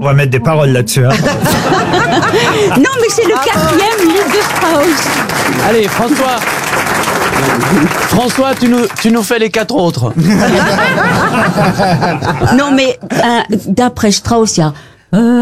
On va mettre des paroles là-dessus. Hein. Non, mais c'est le 4e livre de Strauss. Allez, François, tu nous fais les 4 autres. Non, mais d'après Strauss, il y a